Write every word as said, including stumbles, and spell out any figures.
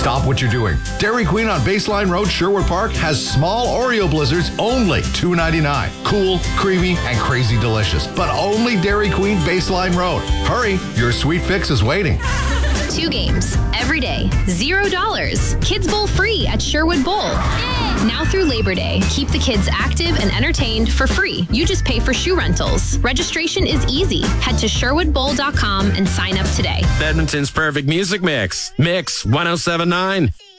Stop what you're doing. Dairy Queen on Baseline Road, Sherwood Park has small Oreo blizzards, only two ninety-nine. Cool, creamy, and crazy delicious. But only Dairy Queen, Baseline Road. Hurry, your sweet fix is waiting. Two games every day, zero dollars. Kids Bowl free at Sherwood Bowl. Now through Labor Day, keep the kids active and entertained for free. You just pay for shoe rentals. Registration is easy. Head to sherwood bowl dot com and sign up today. Edmonton's perfect music mix. Mix one oh seven point nine.